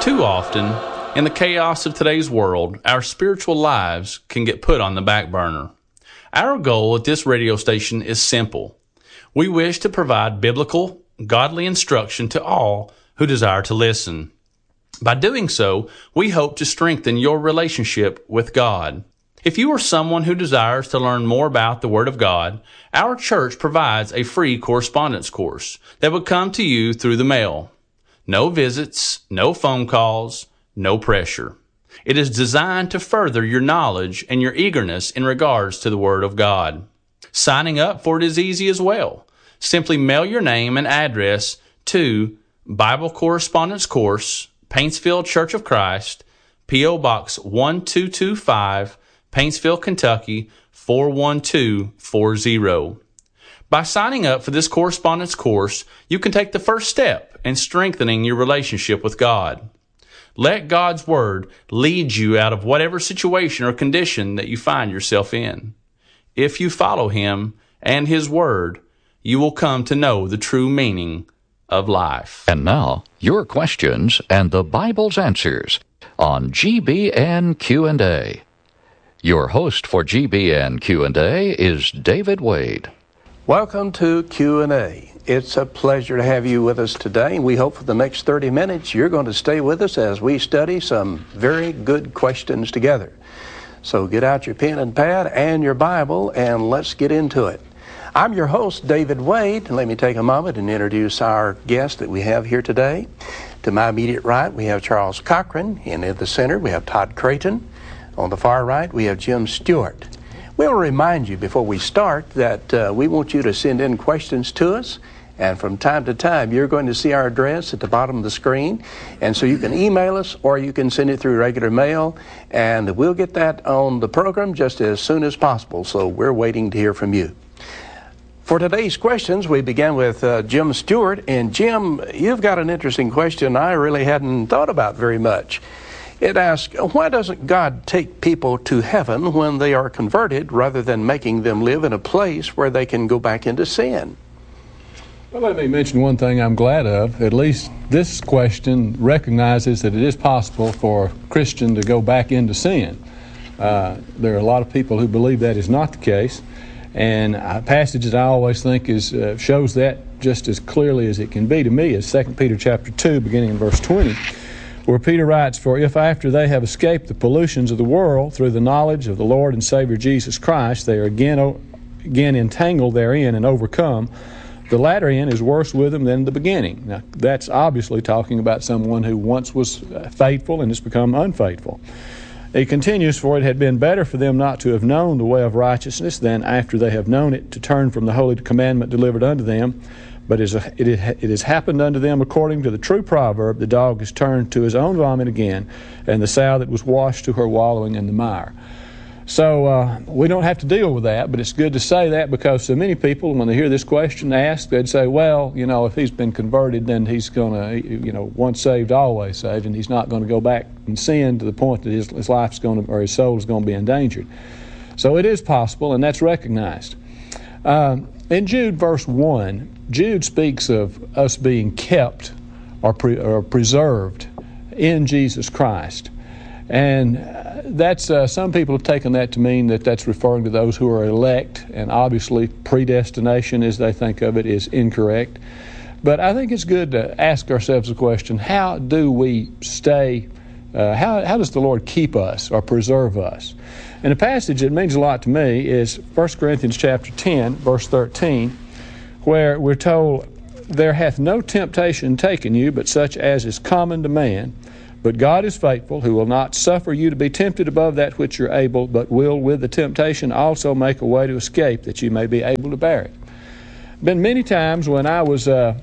Too often, in the chaos of today's world, our spiritual lives can get put on the back burner. Our goal at this radio station is simple. We wish to provide biblical, godly instruction to all who desire to listen. By doing so, we hope to strengthen your relationship with God. If you are someone who desires to learn more about the Word of God, our church provides a free correspondence course that would come to you through the mail. No visits, no phone calls, no pressure. It is designed to further your knowledge and your eagerness in regards to the Word of God. Signing up for it is easy as well. Simply mail your name and address to Bible Correspondence Course, Paintsville Church of Christ, P.O. Box 1225, Paintsville, Kentucky 41240. By signing up for this correspondence course, you can take the first step in strengthening your relationship with God. Let God's Word lead you out of whatever situation or condition that you find yourself in. If you follow Him and His Word, you will come to know the true meaning of life. And now, your questions and the Bible's answers on GBN Q&A. Your host for GBN Q&A is David Wade. Welcome to Q&A. It's a pleasure to have you with us today. We hope for the next 30 minutes you're going to stay with us as we study some very good questions together. So get out your pen and pad and your Bible and let's get into it. I'm your host, David Wade, and let me take a moment and introduce our guest that we have here today. To my immediate right, we have Charles Cochran, and at the center, we have Todd Creighton. On the far right, we have Jim Stewart. We'll remind you before we start that we want you to send in questions to us, and from time to time, you're going to see our address at the bottom of the screen, and so you can email us or you can send it through regular mail, and we'll get that on the program just as soon as possible, so we're waiting to hear from you. For today's questions, we began with Jim Stewart, and Jim, you've got an interesting question I really hadn't thought about very much. It asks, why doesn't God take people to heaven when they are converted rather than making them live in a place where they can go back into sin? Well, let me mention one thing I'm glad of. At least this question recognizes that it is possible for a Christian to go back into sin. There are a lot of people who believe that is not the case. And a passage that I always think shows that just as clearly as it can be to me is 2 Peter chapter 2, beginning in verse 20. Where Peter writes, "For if after they have escaped the pollutions of the world through the knowledge of the Lord and Savior Jesus Christ, they are again entangled therein and overcome, the latter end is worse with them than the beginning." Now, that's obviously talking about someone who once was faithful and has become unfaithful. He continues, "For it had been better for them not to have known the way of righteousness than after they have known it to turn from the holy commandment delivered unto them. But it has happened unto them according to the true proverb, the dog is turned to his own vomit again, and the sow that was washed to her wallowing in the mire." So we don't have to deal with that, but it's good to say that because so many people, when they hear this question asked, they'd say, well, if he's been converted, then he's going to, once saved, always saved, and he's not going to go back and sin to the point that his life's going to, or his soul is going to be endangered. So it is possible, and that's recognized. In Jude verse 1, Jude speaks of us being kept or preserved in Jesus Christ. And that's some people have taken that to mean that that's referring to those who are elect, and obviously predestination, as they think of it, is incorrect. But I think it's good to ask ourselves the question, how do we stay, how does the Lord keep us or preserve us? And a passage that means a lot to me is 1 Corinthians chapter 10, verse 13, where we're told, "There hath no temptation taken you, but such as is common to man. But God is faithful, who will not suffer you to be tempted above that which you're able, but will with the temptation also make a way to escape, that you may be able to bear it." Been many times when I was, not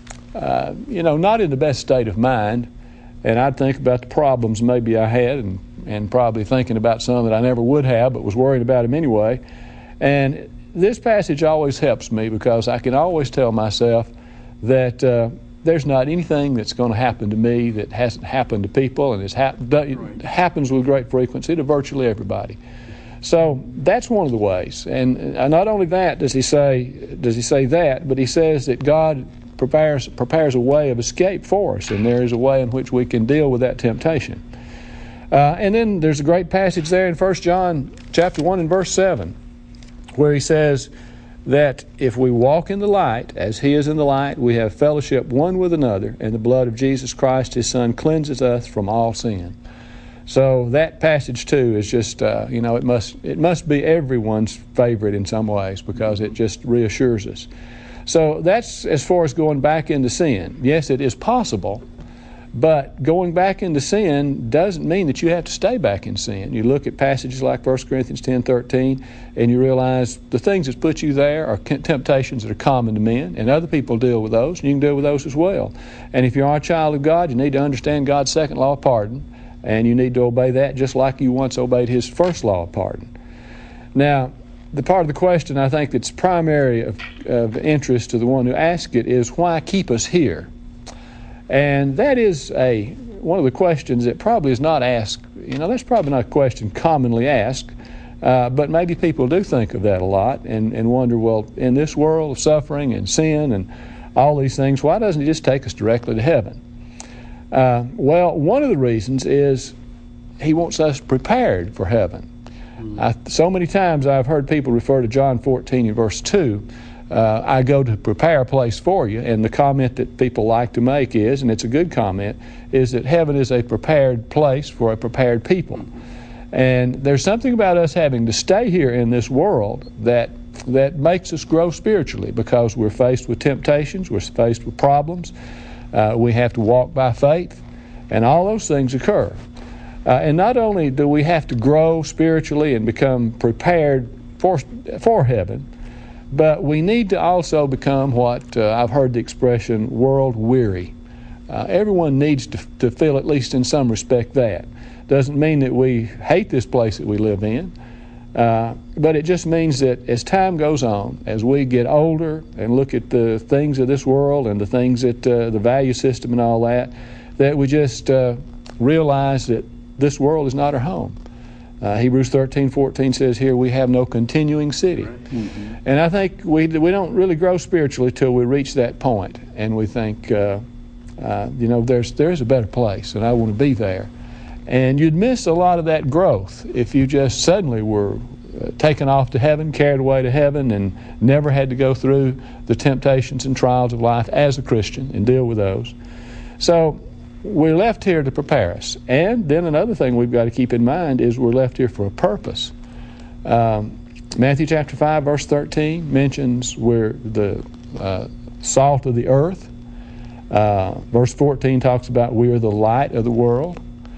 in the best state of mind, and I'd think about the problems maybe I had, and probably thinking about some that I never would have, but was worried about them anyway. And this passage always helps me because I can always tell myself that there's not anything that's going to happen to me that hasn't happened to people, and it happens with great frequency to virtually everybody. So that's one of the ways. And not only that does he say that, but he says that God prepares a way of escape for us, and there is a way in which we can deal with that temptation. And then there's a great passage there in 1 John chapter 1 and verse 7, where he says that if we walk in the light, as he is in the light, we have fellowship one with another, and the blood of Jesus Christ, his Son, cleanses us from all sin. So that passage too is just, it must be everyone's favorite in some ways, because it just reassures us. So that's as far as going back into sin. Yes, it is possible, but going back into sin doesn't mean that you have to stay back in sin. You look at passages like 1 Corinthians 10:13, and you realize the things that put you there are temptations that are common to men, and other people deal with those, and you can deal with those as well. And if you are a child of God, you need to understand God's second law of pardon, and you need to obey that just like you once obeyed his first law of pardon. Now, the part of the question I think that's primary of interest to the one who asked it is, why keep us here? And that is one of the questions that probably is not asked. That's probably not a question commonly asked, but maybe people do think of that a lot and wonder, well, in this world of suffering and sin and all these things, why doesn't he just take us directly to heaven? Well, one of the reasons is he wants us prepared for heaven. So many times I've heard people refer to John 14 and verse 2, I go to prepare a place for you, and the comment that people like to make is, and it's a good comment, is that heaven is a prepared place for a prepared people. And there's something about us having to stay here in this world that makes us grow spiritually, because we're faced with temptations, we're faced with problems, we have to walk by faith, and all those things occur. And not only do we have to grow spiritually and become prepared for heaven, but we need to also become what I've heard the expression, world weary. Everyone needs to feel, at least in some respect, that. Doesn't mean that we hate this place that we live in, but it just means that as time goes on, as we get older and look at the things of this world and the things that the value system and all that we just realize that this world is not our home. Hebrews 13:14 says here, we have no continuing city. Mm-hmm. And I think we don't really grow spiritually till we reach that point, and we think, there's a better place, and I want to be there. And you'd miss a lot of that growth if you just suddenly were taken off to heaven, carried away to heaven, and never had to go through the temptations and trials of life as a Christian and deal with those. So we're left here to prepare us. And then another thing we've got to keep in mind is we're left here for a purpose. Matthew chapter 5, verse 13 mentions we're the salt of the earth. Verse 14 talks about we are the light of the world.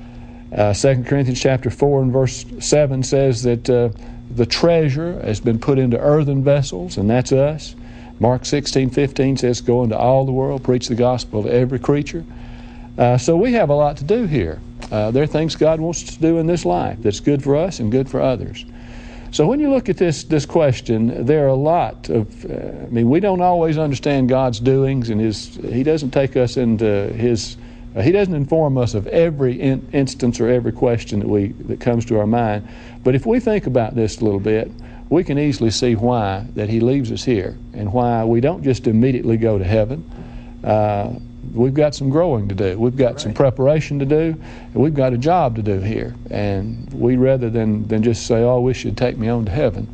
2 Corinthians chapter 4 and verse 7 says that the treasure has been put into earthen vessels, and that's us. Mark 16:15 says, go into all the world, preach the gospel to every creature. So we have a lot to do here. There are things God wants us to do in this life that's good for us and good for others. So when you look at this question, there are a lot of, we don't always understand God's doings, and He doesn't take us into He doesn't inform us of every instance or every question that comes to our mind. But if we think about this a little bit, we can easily see why that He leaves us here, and why we don't just immediately go to heaven. We've got some growing to do. We've got some preparation to do, and we've got a job to do here. And we, rather than just say, oh, I wish you'd take me on to heaven,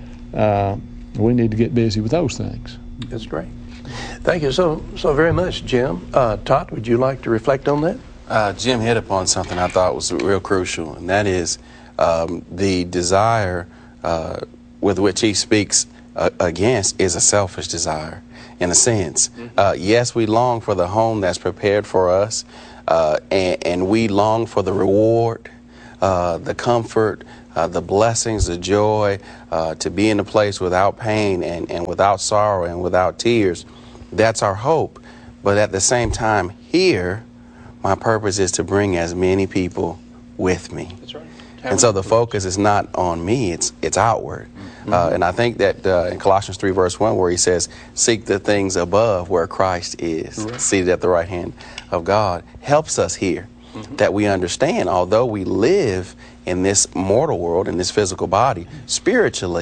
we need to get busy with those things. That's great. Thank you so very much, Jim. Todd, would you like to reflect on that? Jim hit upon something I thought was real crucial, and that is the desire with which he speaks against is a selfish desire. In a sense, yes, we long for the home that's prepared for us, and we long for the reward, the comfort, the blessings, the joy, to be in a place without pain and without sorrow and without tears. That's our hope. But at the same time, here, my purpose is to bring as many people with me. That's right. And so the focus is not on me, it's outward. And I think that in Colossians 3 verse 1, where he says, seek the things above where Christ is, seated at the right hand of God, helps us here, that we understand, although we live in this mortal world, in this physical body, spiritually,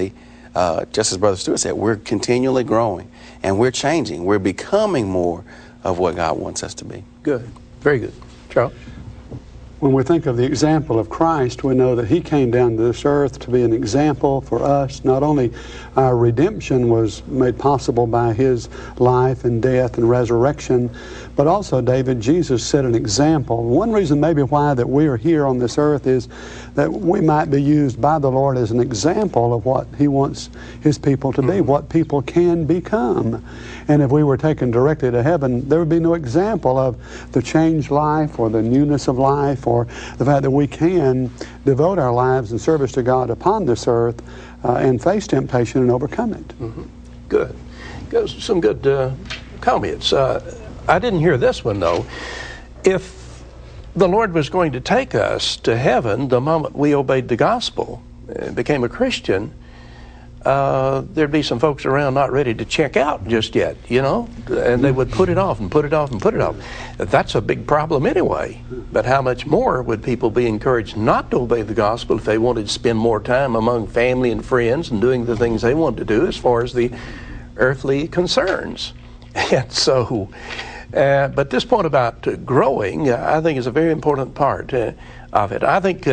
just as Brother Stewart said, we're continually growing and we're changing. We're becoming more of what God wants us to be. Good. Very good. Charles? When we think of the example of Christ, we know that He came down to this earth to be an example for us. Not only our redemption was made possible by His life and death and resurrection, but also, David, Jesus set an example. One reason maybe why that we are here on this earth is that we might be used by the Lord as an example of what He wants His people to be, what people can become. And if we were taken directly to heaven, there would be no example of the changed life or the newness of life or the fact that we can devote our lives in service to God upon this earth and face temptation and overcome it. Mm-hmm. Good. Some good comments. I didn't hear this one, though. If the Lord was going to take us to heaven the moment we obeyed the gospel and became a Christian, there'd be some folks around not ready to check out just yet, and they would put it off and put it off and put it off. That's a big problem anyway. But how much more would people be encouraged not to obey the gospel if they wanted to spend more time among family and friends and doing the things they wanted to do as far as the earthly concerns? And so, but this point about growing, I think is a very important part of it. I think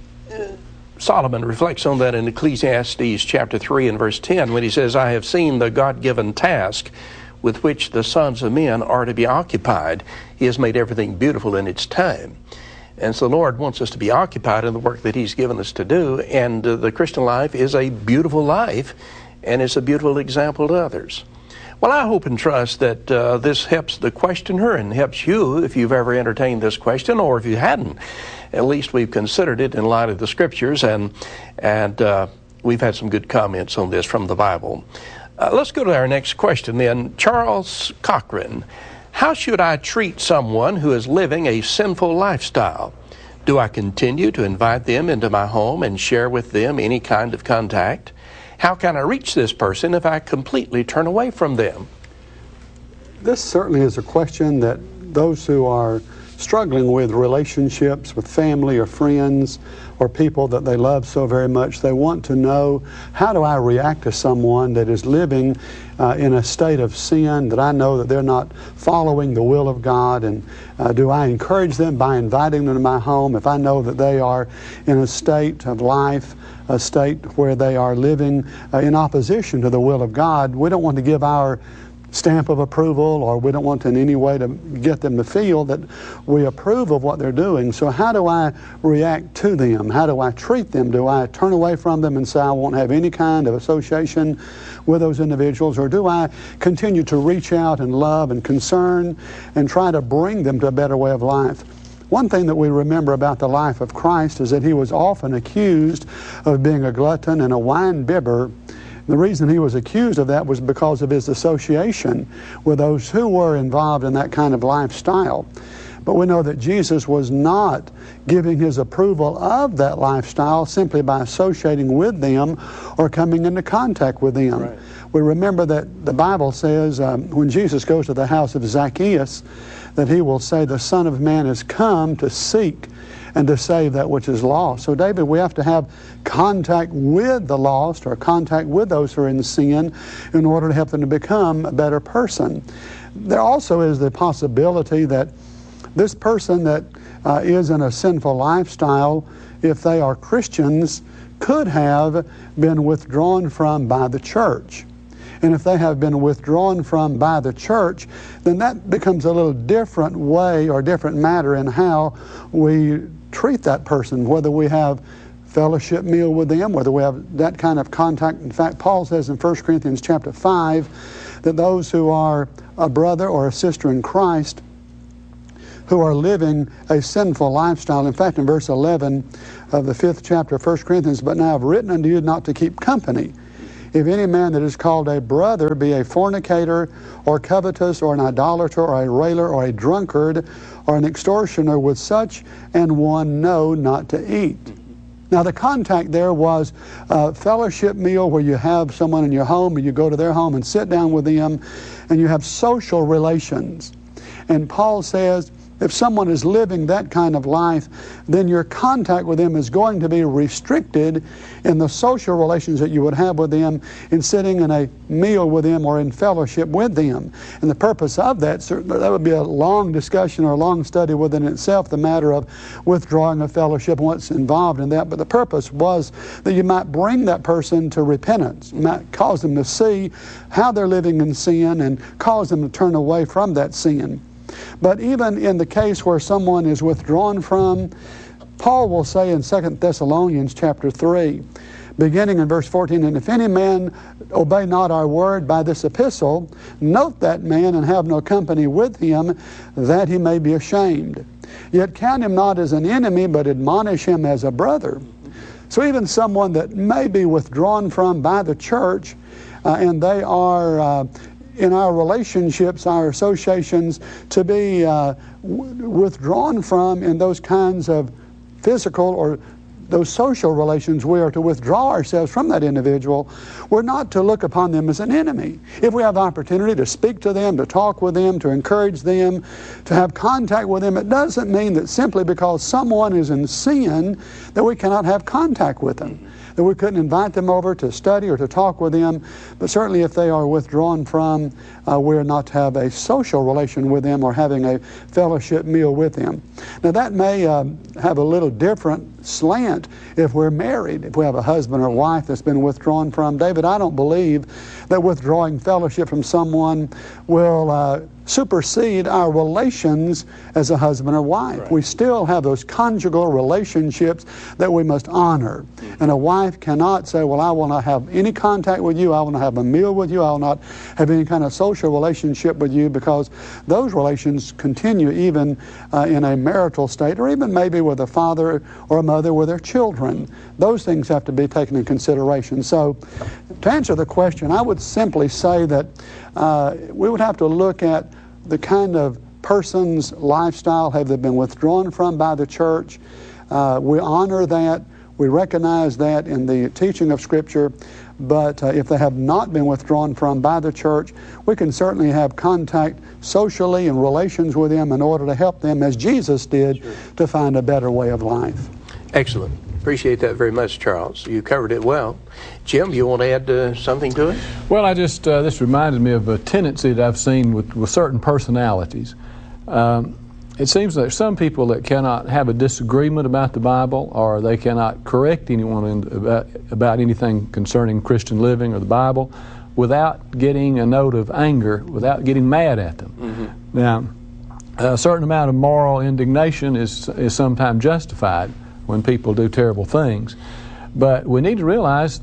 Solomon reflects on that in Ecclesiastes chapter 3 and verse 10 when he says, I have seen the God-given task with which the sons of men are to be occupied. He has made everything beautiful in its time. And so the Lord wants us to be occupied in the work that He's given us to do, and the Christian life is a beautiful life, and it's a beautiful example to others. Well, I hope and trust that this helps the questioner and helps you if you've ever entertained this question, or if you hadn't. At least we've considered it in light of the Scriptures, and we've had some good comments on this from the Bible. Let's go to our next question then. Charles Cochran, how should I treat someone who is living a sinful lifestyle? Do I continue to invite them into my home and share with them any kind of contact? How can I reach this person if I completely turn away from them? This certainly is a question that those who are struggling with relationships with family or friends or people that they love so very much, they want to know, how do I react to someone that is living in a state of sin, that I know that they're not following the will of God, and do I encourage them by inviting them to my home if I know that they are in a state of life, a state where they are living in opposition to the will of God? We don't want to give our stamp of approval, or we don't want to in any way to get them to feel that we approve of what they're doing. So how do I react to them? How do I treat them? Do I turn away from them and say I won't have any kind of association with those individuals, or do I continue to reach out and love and concern and try to bring them to a better way of life? One thing that we remember about the life of Christ is that He was often accused of being a glutton and a wine bibber. The reason He was accused of that was because of His association with those who were involved in that kind of lifestyle. But we know that Jesus was not giving His approval of that lifestyle simply by associating with them or coming into contact with them. Right. We remember that the Bible says when Jesus goes to the house of Zacchaeus, that He will say, the Son of Man has come to seek and to save that which is lost. So, David, we have to have contact with the lost, or contact with those who are in sin, in order to help them to become a better person. There also is the possibility that this person that is in a sinful lifestyle, if they are Christians, could have been withdrawn from by the church. And if they have been withdrawn from by the church, then that becomes a little different way or different matter in how we treat that person, whether we have fellowship meal with them, whether we have that kind of contact. In fact, Paul says in 1 Corinthians chapter 5 that those who are a brother or a sister in Christ who are living a sinful lifestyle, in fact, in verse 11 of the 5th chapter of 1 Corinthians, but now I've written unto you not to keep company. If any man that is called a brother be a fornicator, or covetous, or an idolater, or a railer, or a drunkard, or an extortioner, with such an one know not to eat. Now the contact there was a fellowship meal where you have someone in your home, and you go to their home and sit down with them, and you have social relations. And Paul says if someone is living that kind of life, then your contact with them is going to be restricted in the social relations that you would have with them in sitting in a meal with them or in fellowship with them. And the purpose of that would be a long discussion or a long study within itself, the matter of withdrawing a fellowship and what's involved in that. But the purpose was that you might bring that person to repentance. You might cause them to see how they're living in sin and cause them to turn away from that sin. But even in the case where someone is withdrawn from, Paul will say in 2 Thessalonians chapter 3, beginning in verse 14, "And if any man obey not our word by this epistle, note that man and have no company with him, that he may be ashamed. Yet count him not as an enemy, but admonish him as a brother." So even someone that may be withdrawn from by the church, and they are in our relationships, our associations, to be withdrawn from in those kinds of physical or those social relations, we are to withdraw ourselves from that individual. We're not to look upon them as an enemy. If we have the opportunity to speak to them, to talk with them, to encourage them, to have contact with them, it doesn't mean that simply because someone is in sin that we cannot have contact with them, that we couldn't invite them over to study or to talk with them. But certainly if they are withdrawn from, we're not to have a social relation with them or having a fellowship meal with them. Now that may have a little different slant if we're married, if we have a husband or wife that's been withdrawn from. David, I don't believe that withdrawing fellowship from someone will supersede our relations as a husband or wife. Right. We still have those conjugal relationships that we must honor. And a wife cannot say, well, I will not have any contact with you, I will not have a meal with you, I will not have any kind of social relationship with you, because those relations continue even in a marital state, or even maybe with a father or a mother with their children. Those things have to be taken into consideration. So to answer the question, I would simply say that we would have to look at the kind of person's lifestyle. Have they been withdrawn from by the church? We honor that. We recognize that in the teaching of Scripture. But if they have not been withdrawn from by the church, we can certainly have contact socially and relations with them in order to help them, as Jesus did, to find a better way of life. Excellent. Appreciate that very much, Charles. You covered it well. Jim, you want to add something to it? Well, I just, this reminded me of a tendency that I've seen with certain personalities. It seems that some people that cannot have a disagreement about the Bible, or they cannot correct anyone about anything concerning Christian living or the Bible without getting a note of anger, without getting mad at them. Mm-hmm. Now, a certain amount of moral indignation is sometimes justified when people do terrible things, but we need to realize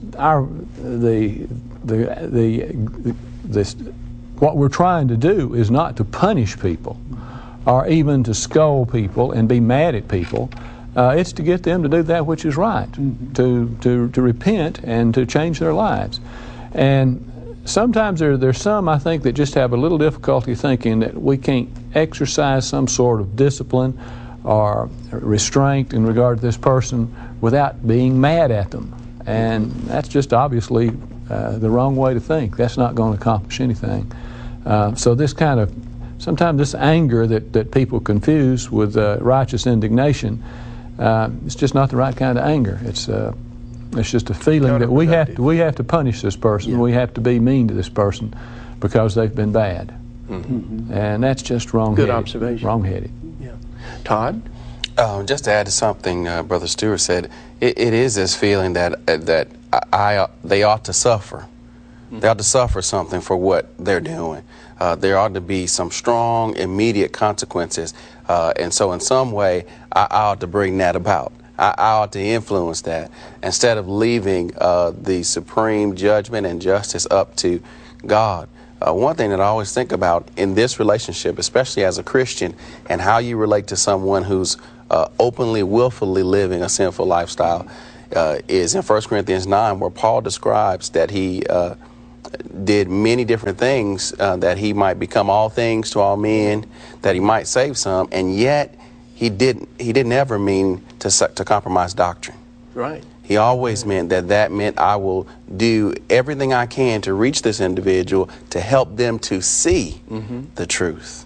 what we're trying to do is not to punish people or even to scold people and be mad at people. It's to get them to do that which is right, to repent and to change their lives. And sometimes there's some, I think, that just have a little difficulty thinking that we can't exercise some sort of discipline or restraint in regard to this person without being mad at them. And that's just obviously the wrong way to think. That's not going to accomplish anything. So this kind of, sometimes this anger that people confuse with righteous indignation, it's just not the right kind of anger. It's just a feeling that we have to punish this person. Yeah. We have to be mean to this person because they've been bad. Mm-hmm. And that's just wrong-headed. Good observation. Wrong-headed. Yeah. Todd? Just to add to something Brother Stewart said, it is this feeling that they ought to suffer. Mm-hmm. They ought to suffer something for what they're doing. There ought to be some strong, immediate consequences. And so in some way, I ought to bring that about. I ought to influence that instead of leaving the supreme judgment and justice up to God. One thing that I always think about in this relationship, especially as a Christian, and how you relate to someone who's openly, willfully living a sinful lifestyle, is in 1 Corinthians 9, where Paul describes that he did many different things, that he might become all things to all men, that he might save some, and yet he didn't ever mean to compromise doctrine. Right. He always meant that meant I will do everything I can to reach this individual to help them to see the truth.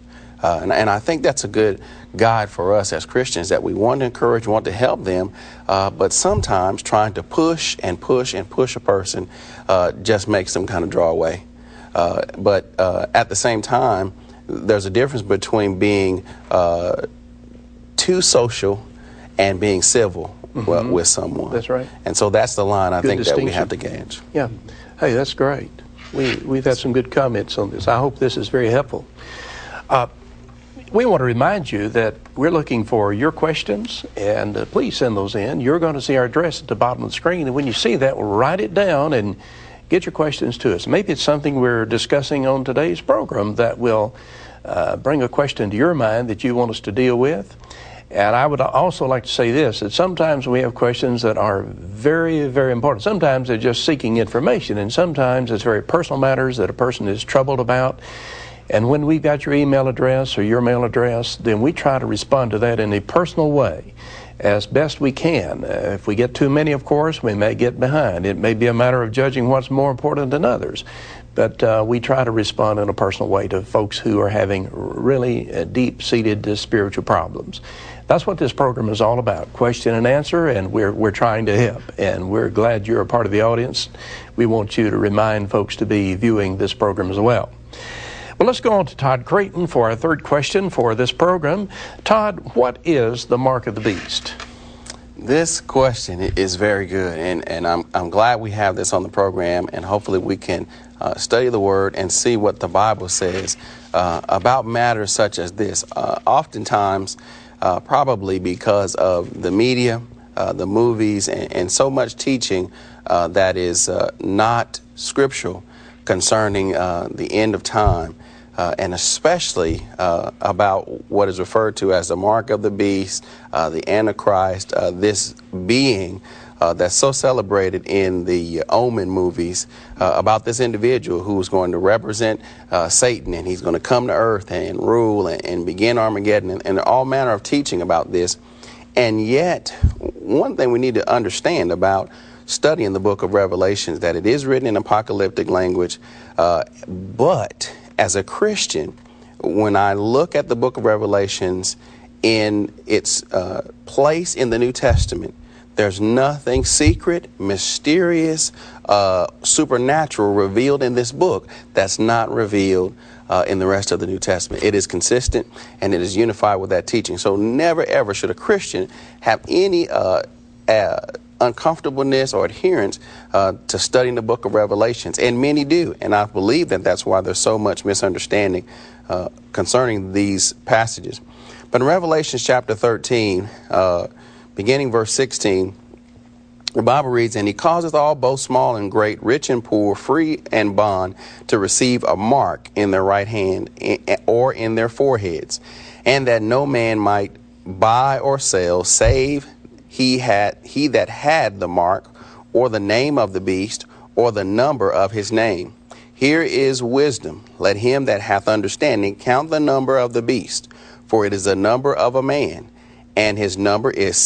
And I think that's a good guide for us as Christians, that we want to encourage, want to help them, but sometimes trying to push and push and push a person just makes them kind of draw away. But at the same time, there's a difference between being too social and being civil with someone. That's right. And so that's the line I think that we have to gauge. Yeah. Hey, that's great. We've had some good comments on this. I hope this is very helpful. We want to remind you that we're looking for your questions, and please send those in. You're going to see our address at the bottom of the screen, and when you see that, write it down and get your questions to us. Maybe it's something we're discussing on today's program that will bring a question to your mind that you want us to deal with. And I would also like to say this, that sometimes we have questions that are very, very important. Sometimes they're just seeking information, and sometimes it's very personal matters that a person is troubled about. And when we've got your email address or your mail address, then we try to respond to that in a personal way as best we can. If we get too many, of course, we may get behind. It may be a matter of judging what's more important than others. But we try to respond in a personal way to folks who are having really deep-seated spiritual problems. That's what this program is all about, question and answer, and we're trying to help. And we're glad you're a part of the audience. We want you to remind folks to be viewing this program as well. Well, let's go on to Todd Creighton for our third question for this program. Todd, what is the mark of the beast? This question is very good, and I'm glad we have this on the program, and hopefully we can study the Word and see what the Bible says about matters such as this. Oftentimes, probably because of the media, the movies, and so much teaching that is not scriptural concerning the end of time, and especially about what is referred to as the mark of the beast, the Antichrist, this being that's so celebrated in the Omen movies about this individual who is going to represent Satan, and he's going to come to earth and rule and begin Armageddon, and all manner of teaching about this. And yet, one thing we need to understand about studying the book of Revelations, that it is written in apocalyptic language, but as a Christian, when I look at the book of Revelations in its place in the New Testament, there's nothing secret, mysterious, supernatural revealed in this book that's not revealed in the rest of the New Testament. It is consistent and it is unified with that teaching. So never ever should a Christian have any uncomfortableness or adherence to studying the book of Revelations, and many do, and I believe that that's why there's so much misunderstanding concerning these passages. But in Revelation chapter 13, beginning verse 16, the Bible reads, "And he causeth all, both small and great, rich and poor, free and bond, to receive a mark in their right hand or in their foreheads, and that no man might buy or sell, save he that had the mark, or the name of the beast, or the number of his name. Here is wisdom. Let him that hath understanding count the number of the beast, for it is the number of a man, and his number is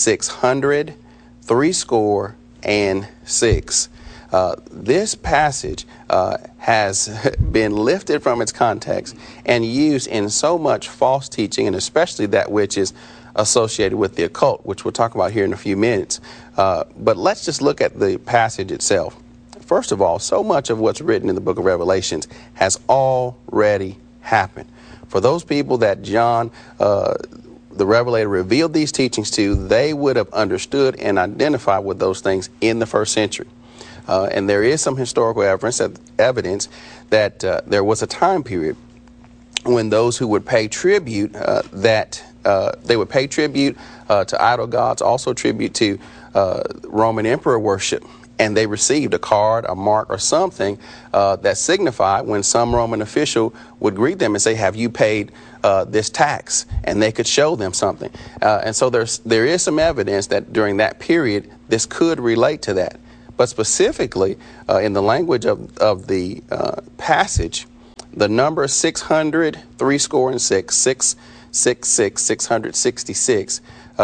666. This passage has been lifted from its context and used in so much false teaching, and especially that which is associated with the occult, which we'll talk about here in a few minutes. But let's just look at the passage itself. First of all, so much of what's written in the book of Revelations has already happened. For those people that John, the Revelator, revealed these teachings to, they would have understood and identified with those things in the first century. And there is some historical evidence that there was a time period when those who would pay tribute, they would pay tribute to idol gods, also tribute to Roman emperor worship, and they received a card, a mark, or something that signified when some Roman official would greet them and say, "Have you paid this tax?" And they could show them something. And so there is some evidence that during that period, this could relate to that. But specifically, in the language of the passage, the number 666,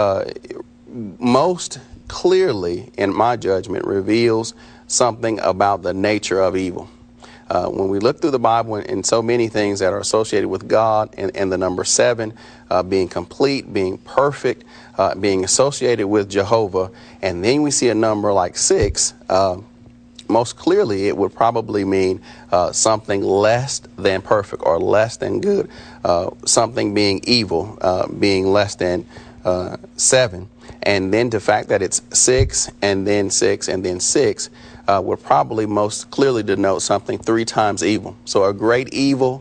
most clearly, in my judgment, reveals something about the nature of evil. When we look through the Bible and so many things that are associated with God and the number 7 being complete, being perfect, being associated with Jehovah, and then we see a number like 6, most clearly it would probably mean something less than perfect or less than good, something being evil, being less than 7. And then the fact that it's 6 and then 6 and then 6 would probably most clearly denote something 3 times evil. So a great evil,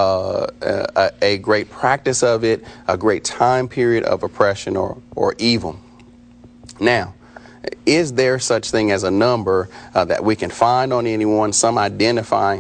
a great practice of it, a great time period of oppression or evil. Now, is there such thing as a number that we can find on anyone, some identifying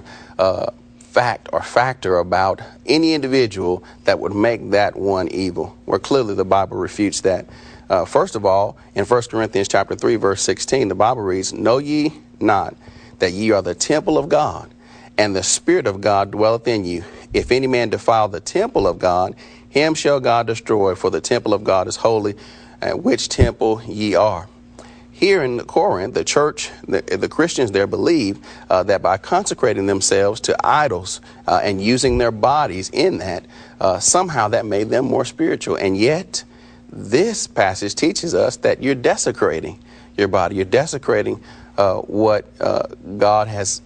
fact or factor about any individual that would make that one evil? Well, clearly the Bible refutes that. First of all, in 1 Corinthians chapter 3, verse 16, the Bible reads, "Know ye not that ye are the temple of God, and the Spirit of God dwelleth in you? If any man defile the temple of God, him shall God destroy, for the temple of God is holy, which temple ye are." Here in Corinth, the church, the Christians there believe that by consecrating themselves to idols and using their bodies in that, somehow that made them more spiritual. And yet, this passage teaches us that you're desecrating your body. You're desecrating what God has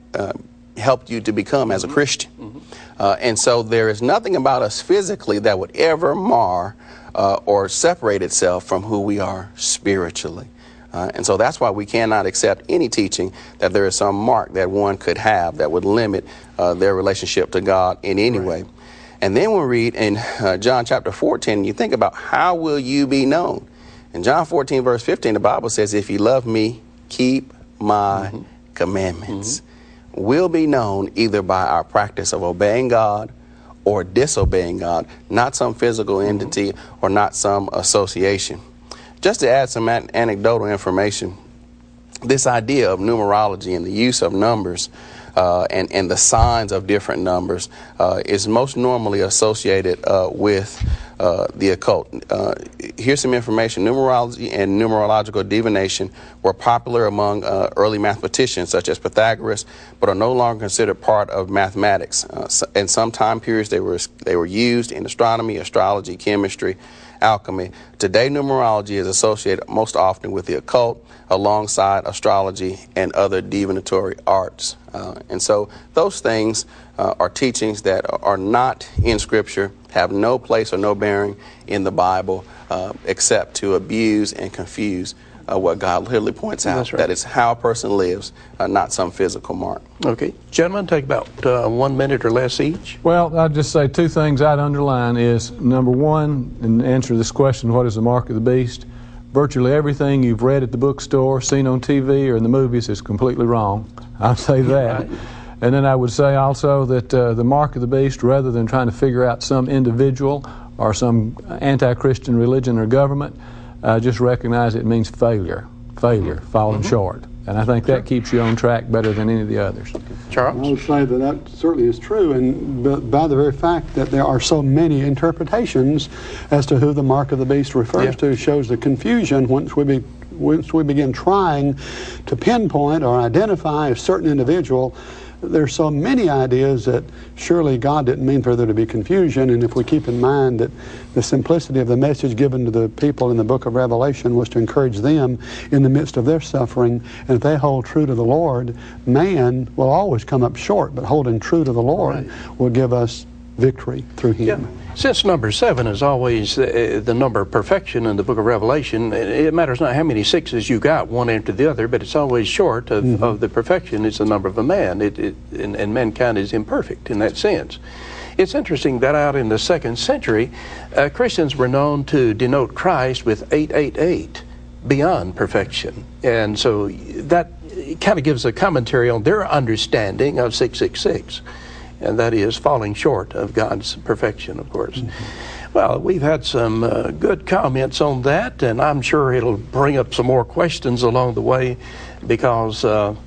helped you to become as a Christian. And so there is nothing about us physically that would ever mar or separate itself from who we are spiritually. And so that's why we cannot accept any teaching that there is some mark that one could have that would limit their relationship to God in any way. And then we read in John chapter 14, you think about how will you be known? In John 14, verse 15, the Bible says, "If you love me, keep my commandments." We'll be known either by our practice of obeying God or disobeying God, not some physical entity or not some association. Just to add some anecdotal information, this idea of numerology and the use of numbers and the signs of different numbers is most normally associated with the occult. Here's some information. Numerology and numerological divination were popular among early mathematicians such as Pythagoras, but are no longer considered part of mathematics. In some time periods, they were used in astronomy, astrology, chemistry, alchemy. Today, numerology is associated most often with the occult alongside astrology and other divinatory arts. And so those things are teachings that are not in Scripture, have no place or no bearing in the Bible except to abuse and confuse what God clearly points out. That's right. That is how a person lives, not some physical mark. Okay. Gentlemen, take about 1 minute or less each. Well, I'd just say 2 things I'd underline is, number 1, in answer to this question, what is the mark of the beast? Virtually everything you've read at the bookstore, seen on TV or in the movies is completely wrong. I'll say that. Right. And then I would say also that the mark of the beast, rather than trying to figure out some individual or some anti-Christian religion or government, just recognize it means failure, falling short. And I think that keeps you on track better than any of the others. Charles? I would say that certainly is true, and by the very fact that there are so many interpretations as to who the mark of the beast refers to shows the confusion once we begin trying to pinpoint or identify a certain individual. There's so many ideas that surely God didn't mean for there to be confusion, and if we keep in mind that the simplicity of the message given to the people in the book of Revelation was to encourage them in the midst of their suffering, and if they hold true to the Lord, man will always come up short, but holding true to the Lord will give us victory through Him. Yeah. Since number 7 is always the number of perfection in the book of Revelation, it matters not how many 6s you got, one after the other, but it's always short of the perfection. It's the number of a man, and mankind is imperfect in that sense. It's interesting that out in the 2nd century, Christians were known to denote Christ with 888, beyond perfection. And so that kind of gives a commentary on their understanding of 666. And that is falling short of God's perfection, of course. Well, we've had some good comments on that, and I'm sure it'll bring up some more questions along the way because,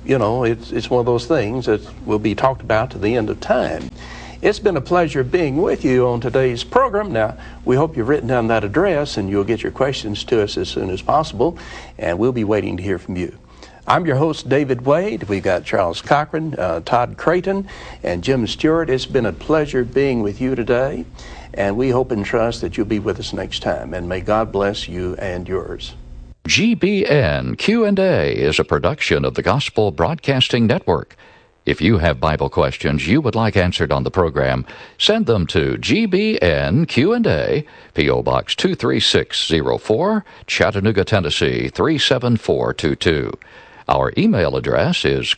it's one of those things that will be talked about to the end of time. It's been a pleasure being with you on today's program. Now, we hope you've written down that address and you'll get your questions to us as soon as possible, and we'll be waiting to hear from you. I'm your host, David Wade. We've got Charles Cochran, Todd Creighton, and Jim Stewart. It's been a pleasure being with you today, and we hope and trust that you'll be with us next time, and may God bless you and yours. GBN Q&A is a production of the Gospel Broadcasting Network. If you have Bible questions you would like answered on the program, send them to GBN Q&A, P.O. Box 23604, Chattanooga, Tennessee 37422. Our email address is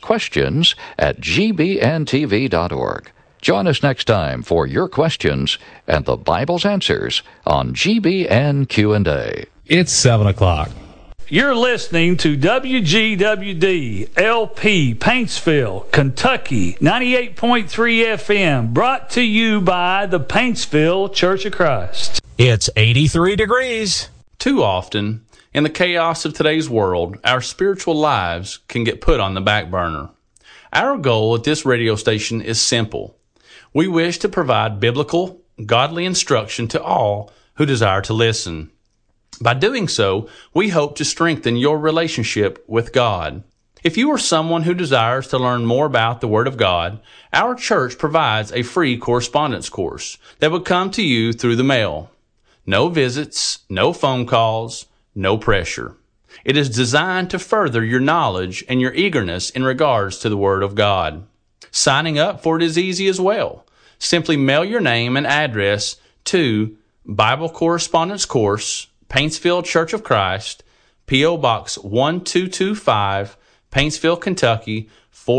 questions@gbntv.org. Join us next time for your questions and the Bible's answers on GBN Q&A. It's 7 o'clock. You're listening to WGWD LP Paintsville, Kentucky, 98.3 FM, brought to you by the Paintsville Church of Christ. It's 83 degrees. Too often, in the chaos of today's world, our spiritual lives can get put on the back burner. Our goal at this radio station is simple. We wish to provide biblical, godly instruction to all who desire to listen. By doing so, we hope to strengthen your relationship with God. If you are someone who desires to learn more about the Word of God, our church provides a free correspondence course that would come to you through the mail. No visits, no phone calls, no pressure. It is designed to further your knowledge and your eagerness in regards to the Word of God. Signing up for it is easy as well. Simply mail your name and address to Bible Correspondence Course, Paintsville Church of Christ, P.O. Box 1225, Paintsville, Kentucky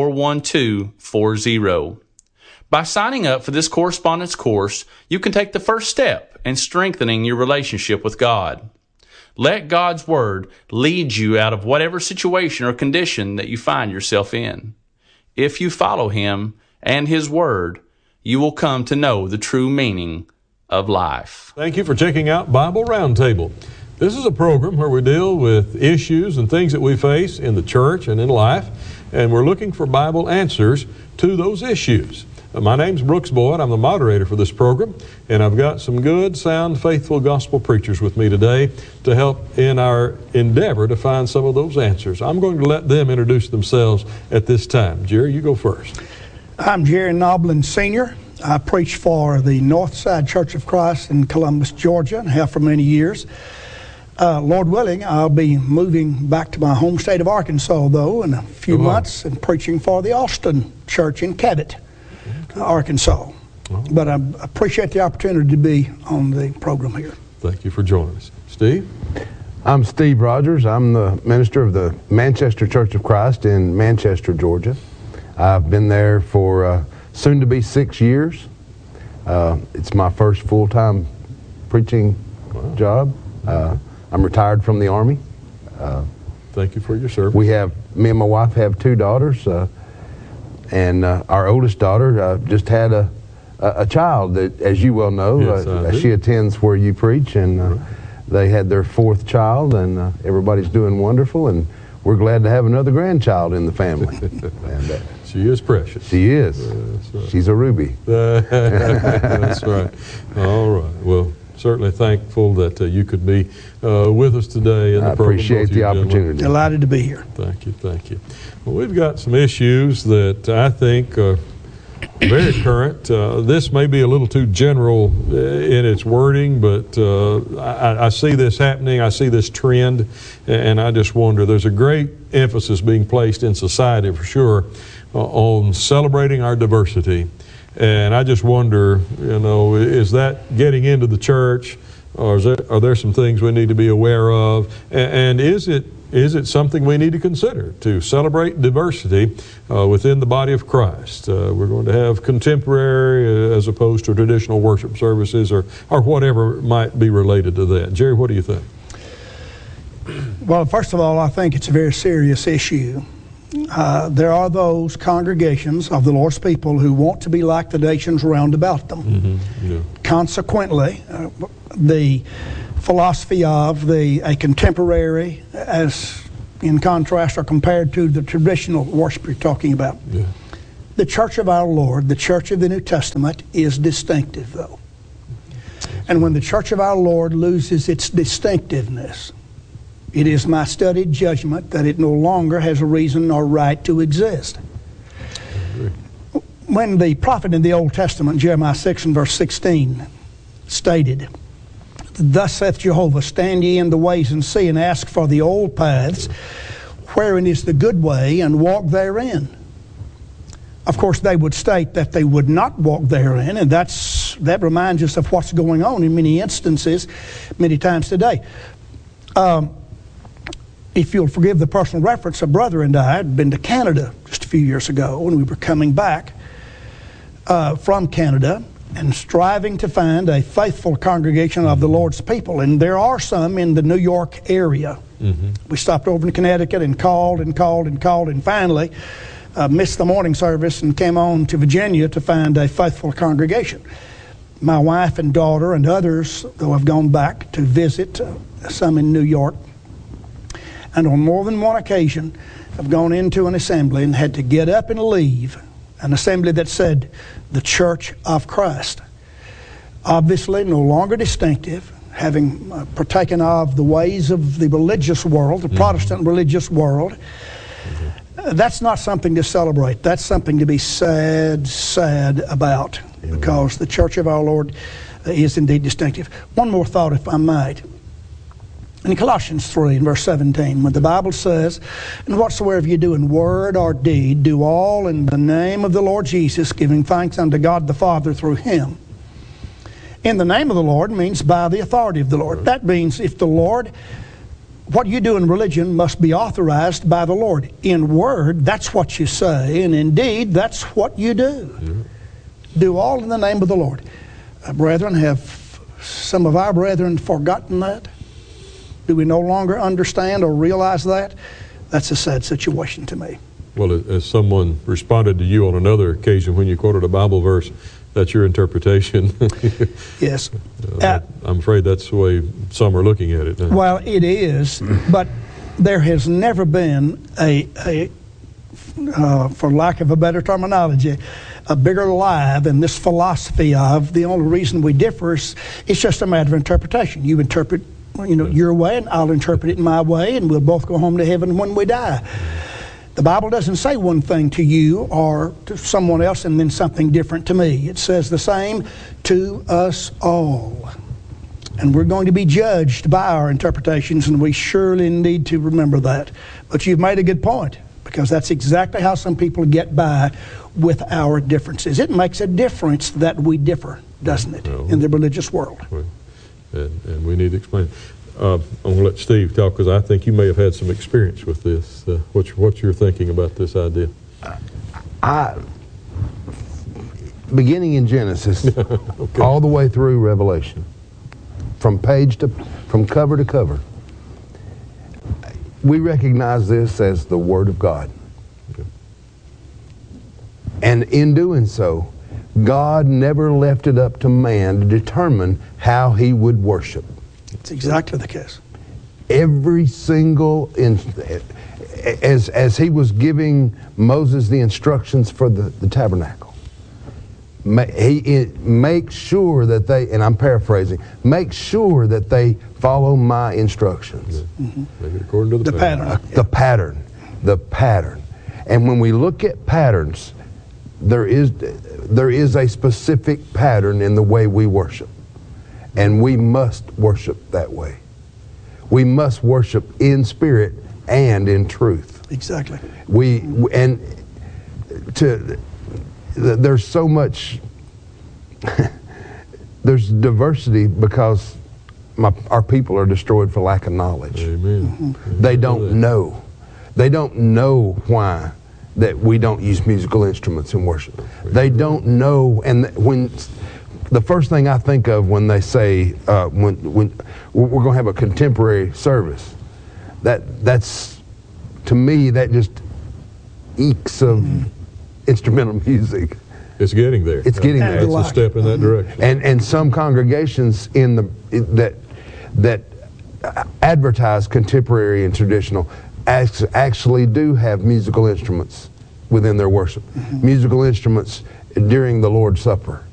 41240. By signing up for this correspondence course, you can take the first step in strengthening your relationship with God. Let God's Word lead you out of whatever situation or condition that you find yourself in. If you follow Him and His Word, you will come to know the true meaning of life. Thank you for checking out Bible Roundtable. This is a program where we deal with issues and things that we face in the church and in life, and we're looking for Bible answers to those issues. My name's Brooks Boyd. I'm the moderator for this program, and I've got some good, sound, faithful gospel preachers with me today to help in our endeavor to find some of those answers. I'm going to let them introduce themselves at this time. Jerry, you go first. I'm Jerry Noblin Sr. I preach for the Northside Church of Christ in Columbus, Georgia, and have for many years. Lord willing, I'll be moving back to my home state of Arkansas, though, in a few months, and preaching for the Austin Church in Cabot, Arkansas. But I appreciate the opportunity to be on the program here. Thank you for joining us. Steve? I'm Steve Rogers. I'm the minister of the Manchester Church of Christ in Manchester, Georgia. I've been there for soon to be 6 years. It's my first full-time preaching job. I'm retired from the Army. Thank you for your service. Me and my wife have 2 daughters, and our oldest daughter just had a child that, as you well know, yes, she attends where you preach, and they had their 4th child, and everybody's doing wonderful, and we're glad to have another grandchild in the family. And, she is precious. She is. That's right. She's a ruby. That's right. All right. Well, certainly thankful that you could be with us today in the program. I appreciate the opportunity. Delighted to be here. Thank you. Thank you. Well, we've got some issues that I think are very current. This may be a little too general in its wording, but I see this happening. I see this trend, and I just wonder, there's a great emphasis being placed in society for sure on celebrating our diversity. And I just wonder, is that getting into the church, or are there some things we need to be aware of? And is it something we need to consider to celebrate diversity within the body of Christ? We're going to have contemporary as opposed to traditional worship services or whatever might be related to that. Jerry, what do you think? Well, first of all, I think it's a very serious issue. There are those congregations of the Lord's people who want to be like the nations round about them. Mm-hmm. Yeah. Consequently, the philosophy of a contemporary, as in contrast or compared to the traditional worship you're talking about. Yeah. The Church of our Lord, the Church of the New Testament, is distinctive, though. And when the Church of our Lord loses its distinctiveness, It is my studied judgment that it no longer has a reason or right to exist. When the prophet in the Old Testament, Jeremiah 6 and verse 16, stated, "Thus saith Jehovah, stand ye in the ways and see, and ask for the old paths, wherein is the good way, and walk therein." Of course, they would state that they would not walk therein, and that reminds us of what's going on in many instances, many times today. If you'll forgive the personal reference, a brother and I had been to Canada just a few years ago, and we were coming back from Canada and striving to find a faithful congregation of the Lord's people. And there are some in the New York area. Mm-hmm. We stopped over in Connecticut and called, and finally missed the morning service and came on to Virginia to find a faithful congregation. My wife and daughter and others, though, have gone back to visit some in New York. And on more than one occasion, I've gone into an assembly and had to get up and leave an assembly that said, the Church of Christ. Obviously no longer distinctive, having partaken of the ways of the religious world, the Protestant religious world. That's not something to celebrate. That's something to be sad about, because the Church of our Lord is indeed distinctive. One more thought, if I might. In Colossians 3 and verse 17, when the Bible says, "And whatsoever you do in word or deed, do all in the name of the Lord Jesus, giving thanks unto God the Father through Him." In the name of the Lord means by the authority of the Lord. That means if the Lord, what you do in religion must be authorized by the Lord. In word, that's what you say, and in deed, that's what you do. Do all in the name of the Lord. Brethren, have some of our brethren forgotten that? Do we no longer understand or realize that? That's a sad situation to me. Well, as someone responded to you on another occasion when you quoted a Bible verse, that's your interpretation. Yes. I'm afraid that's the way some are looking at it now. Well, it is, but there has never been for lack of a better terminology, a bigger lie than this philosophy of the only reason we differ is it's just a matter of interpretation. You interpret your way, and I'll interpret it my way, and we'll both go home to heaven when we die. The Bible doesn't say one thing to you or to someone else and then something different to me. It says the same to us all. And we're going to be judged by our interpretations, and we surely need to remember that. But you've made a good point, because that's exactly how some people get by with our differences. It makes a difference that we differ, doesn't it, in the religious world? And we need to explain it. I'm going to let Steve talk, because I think you may have had some experience with this. What's your thinking about this idea? Beginning in Genesis, okay, all the way through Revelation, from cover to cover, we recognize this as the Word of God. Okay. And in doing so, God never left it up to man to determine how he would worship. It's exactly the case. Every single, as he was giving Moses the instructions for the tabernacle, make sure that they, and I'm paraphrasing, make sure that they follow my instructions. Make it according to the pattern. The pattern. And when we look at patterns, there is a specific pattern in the way we worship. And we must worship that way. We must worship in spirit and in truth. Exactly. There's so much, there's diversity because our people are destroyed for lack of knowledge. Amen. They don't know. They don't know why that we don't use musical instruments in worship. They don't know, and when the first thing I think of when they say when we're going to have a contemporary service, that's to me that just ekes of instrumental music. It's getting there. It's getting there. It's a step in that direction. And some congregations that advertise contemporary and traditional actually do have musical instruments within their worship. Musical instruments during the Lord's Supper.